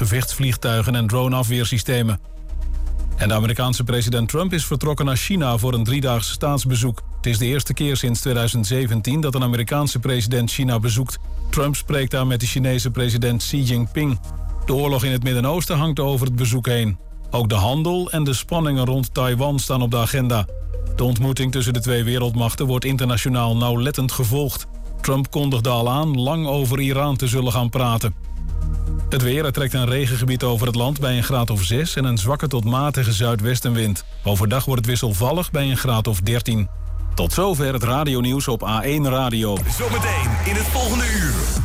gevechtsvliegtuigen en droneafweersystemen. En de Amerikaanse president Trump is vertrokken naar China voor een 3-daags staatsbezoek. Het is de eerste keer sinds 2017 dat een Amerikaanse president China bezoekt. Trump spreekt daar met de Chinese president Xi Jinping. De oorlog in het Midden-Oosten hangt over het bezoek heen. Ook de handel en de spanningen rond Taiwan staan op de agenda. De ontmoeting tussen de twee wereldmachten wordt internationaal nauwlettend gevolgd. Trump kondigde al aan lang over Iran te zullen gaan praten. Het weer, er trekt een regengebied over het land bij een graad of 6... en een zwakke tot matige zuidwestenwind. Overdag wordt het wisselvallig bij een graad of 13. Tot zover het radionieuws op A1 Radio. Zometeen in het volgende uur.